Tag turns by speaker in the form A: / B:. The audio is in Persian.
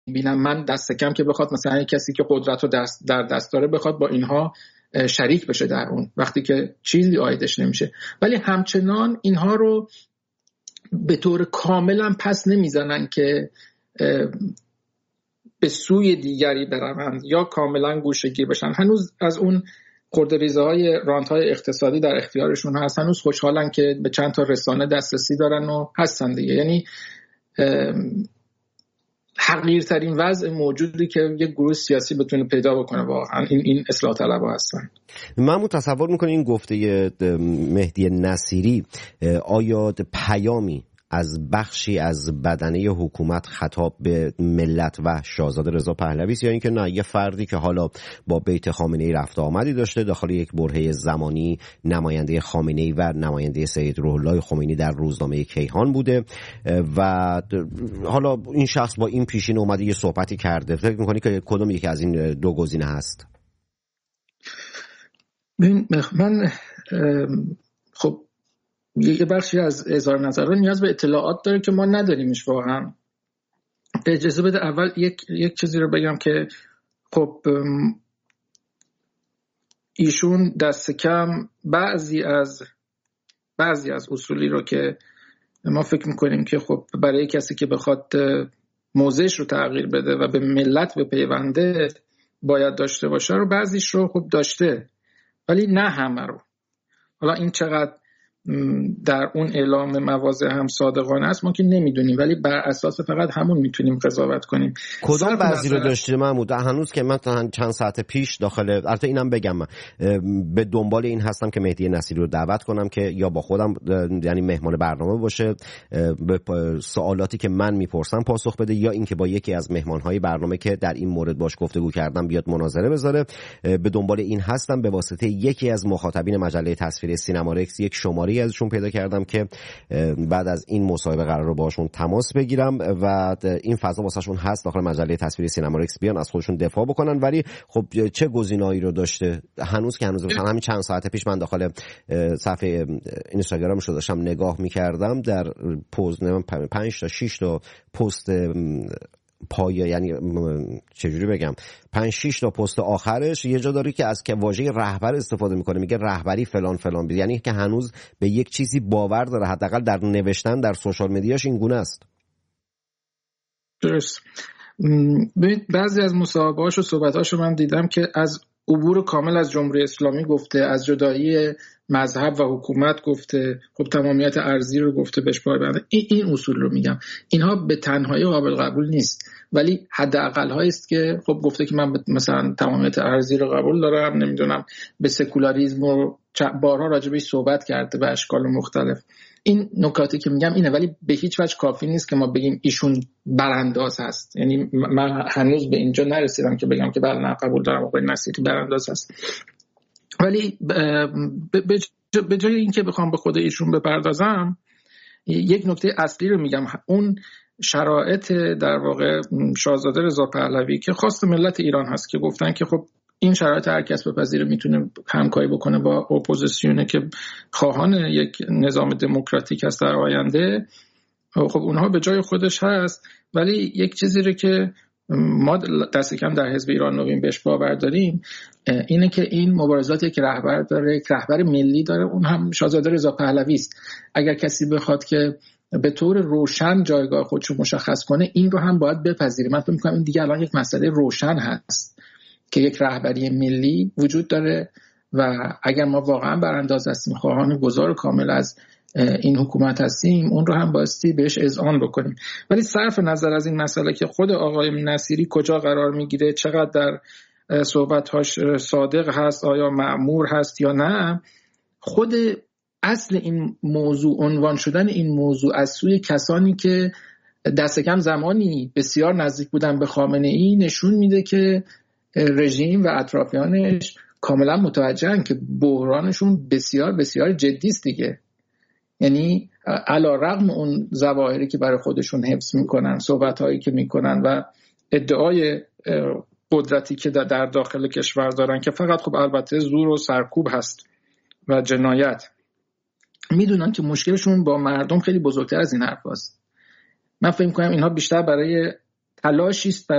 A: نمیبینم من دست کم که بخواد مثلا کسی که قدرت رو در دست داره بخواد با اینها شریک بشه در اون، وقتی که چیزی عایدش نمیشه. ولی همچنان اینها رو به طور کاملا پس نمیزنن که به سوی دیگری بروند یا کاملا گوشه‌گیر بشن. هنوز از اون خردریزه‌های رانت‌های اقتصادی در اختیارشون هست، هنوز خوشحالن که به چند تا رسانه دسترسی دارن و هستن دیگه. یعنی حقیرترین وضع موجودی که یک گروه سیاسی بتونه پیدا بکنه واقعا این اصلاح طلبها هستن.
B: من تصور میکنم این گفته مهدی نصیری آیا پیامی از بخشی از بدنه حکومت خطاب به ملت و شاهزاده رضا پهلوی است، یا اینکه نه، یه فردی که حالا با بیت خامنه‌ای رفت آمدی داشته، داخل یک برهه زمانی نماینده خامنه‌ای و نماینده سید روح الله خمینی در روزنامه کیهان بوده و حالا این شخص با این پیشین اومده یه صحبتی کرده. فکر می‌کنی که کدوم یکی از این دو گزینه هست؟
A: من خب یه بخشی از اظهار نظرها نیاز به اطلاعات داره که ما نداریمش واقعا. اجازه بده اول یک چیزی رو بگم که خب ایشون دست کم بعضی از اصولی رو که ما فکر میکنیم که خب برای کسی که بخواد موضعش رو تغییر بده و به ملت بپیونده باید داشته باشه رو بعضیش رو خب داشته، ولی نه همه رو. حالا این چقدر در اون اعلام مواضع هم صادقانه است ما که نمیدونیم، ولی بر اساس فقط همون میتونیم قضاوت کنیم.
B: کدام بعضی رو داشته محمود؟ هنوز که من چند ساعت پیش البته اینم بگم من به دنبال این هستم که مهدی نصیری رو دعوت کنم که یا با خودم یعنی مهمان برنامه باشه، به سوالاتی که من میپرسم پاسخ بده، یا اینکه با یکی از مهمانهای برنامه که در این مورد باش گفتگو کردم بیاد مناظره بذاره. به دنبال این هستم. به واسطه یکی از مخاطبین مجله تصویری سینمارکس یک شماره ازشون پیدا کردم که بعد از این مصاحبه قراره باشون تماس بگیرم و این فضا واسهشون هست داخل مجله تصویری سینمارکس بیان از خودشون دفاع بکنن. ولی خب چه گزینه‌ای رو داشته هنوز مثلا همین چند ساعت پیش من داخل صفحه اینستاگرامش رو داشتم نگاه می‌کردم، در پست 5 تا 6 تا پست یعنی چجوری بگم 5-6 تا پست آخرش یه جا داره که از که واژه رهبر استفاده میکنه، میگه رهبری فلان فلان بید، یعنی که هنوز به یک چیزی باور داره، حداقل در نوشتن در سوشال مدیاش این گونه است.
A: درست. بعضی از مصاحبه‌هاش و صحبت‌هاش من دیدم که از عبور کامل از جمهوری اسلامی گفته، از جدایی مذهب و حکومت گفته، خب تمامیت ارضی رو گفته بهش پای بنده. این اصول رو میگم، اینها به تنهایی قابل قبول نیست، ولی حداقل هایی است که خب گفته که من مثلا تمامیت ارضی رو قبول دارم، نمیدونم به سکولاریسم و بارها راجع بهش صحبت کرده به اشکال مختلف. این نکاتی که میگم اینه، ولی به هیچ وجه کافی نیست که ما بگیم ایشون برانداز هست. یعنی من هنوز به اینجا نرسیدم که بگم که بله نه قبول دارم آقای نصیری برانداز هست. ولی به جای اینکه بخوام به خود ایشون بپردازم، یک نکته اصلی رو میگم. اون شرایط در واقع شاهزاده رضا پهلوی که خواست ملت ایران هست که گفتن که خب این شرایط هر کس بپذیره میتونه همکاری بکنه با اپوزیسیونه که خواهان یک نظام دموکراتیک هست در آینده. خب اونها به جای خودش هست، ولی یک چیزی رو که ما دست کم در حزب ایران نوین بهش باور داریم اینه که این مبارزاتی که رهبر داره، یک رهبر ملی داره، اون هم شاهزاده رضا پهلوی است. اگر کسی بخواد که به طور روشن جایگاه خودش رو مشخص کنه، این رو هم باید بپذیره. من فکر می‌کنم این دیگه الان یک مسئله روشن هست که یک رهبری ملی وجود داره و اگر ما واقعا برانداز هستیم، خواهان گذار کامل از این حکومت هستیم، اون رو هم بایستی بهش اذعان بکنیم. ولی صرف نظر از این مسئله که خود آقای نصیری کجا قرار میگیره، چقدر در صحبت‌هاش صادق هست، آیا مأمور هست یا نه، خود اصل این موضوع، عنوان شدن این موضوع از سوی کسانی که دست کم زمانی بسیار نزدیک بودن به خامنه‌ای نشون میده که رژیم و اطرافیانش کاملا متوجهن که بحرانشون بسیار بسیار جدی است دیگه. یعنی علی رغم اون ظواهری که برای خودشون حفظ میکنن، صحبت‌هایی که میکنن و ادعای قدرتی که در داخل کشور دارن که فقط خب البته زور و سرکوب هست و جنایت، میدونن که مشکلشون با مردم خیلی بزرگتر از این حرف هست. من فکر میکنم اینها بیشتر برای تلاشی است